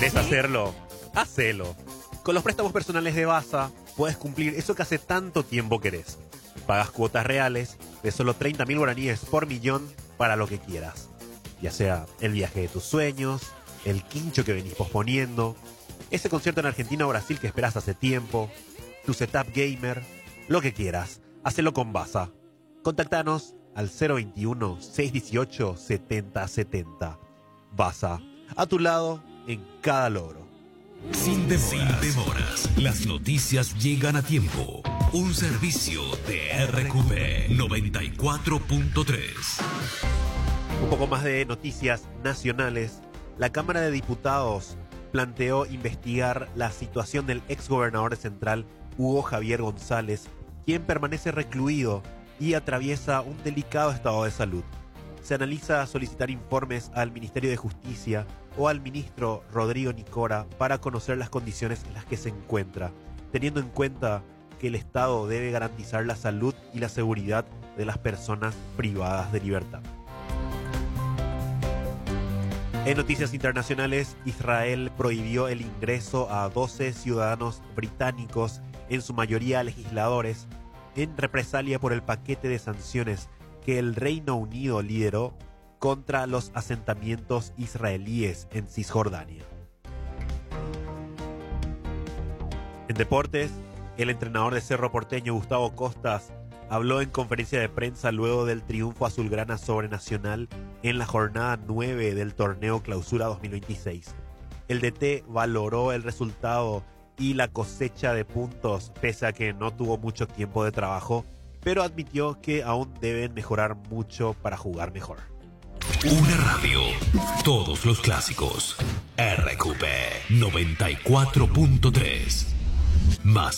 ¿Querés hacerlo? Hacelo. Con los préstamos personales de Basa, puedes cumplir eso que hace tanto tiempo querés. Pagas cuotas reales de solo 30.000 guaraníes por millón para lo que quieras. Ya sea el viaje de tus sueños, el quincho que venís posponiendo, ese concierto en Argentina o Brasil que esperás hace tiempo, tu setup gamer, lo que quieras. Hacelo con Basa. Contactanos al 021-618-7070. Basa, a tu lado en cada logro. Sin demoras. Las noticias llegan a tiempo. Un servicio de RQP 94.3. Un poco más de noticias nacionales. La Cámara de Diputados planteó investigar la situación del exgobernador central Hugo Javier González, quien permanece recluido y atraviesa un delicado estado de salud. Se analiza solicitar informes al Ministerio de Justicia o al ministro Rodrigo Nicora para conocer las condiciones en las que se encuentra, teniendo en cuenta que el Estado debe garantizar la salud y la seguridad de las personas privadas de libertad. En noticias internacionales, Israel prohibió el ingreso a 12 ciudadanos británicos, en su mayoría legisladores, en represalia por el paquete de sanciones que el Reino Unido lideró contra los asentamientos israelíes en Cisjordania. En deportes, el entrenador de Cerro Porteño, Gustavo Costas, habló en conferencia de prensa luego del triunfo azulgrana sobre Nacional en la jornada 9 del torneo Clausura 2026. El DT valoró el resultado y la cosecha de puntos, pese a que no tuvo mucho tiempo de trabajo, pero admitió que aún deben mejorar mucho para jugar mejor. Una radio, todos los clásicos. RQP 94.3. Más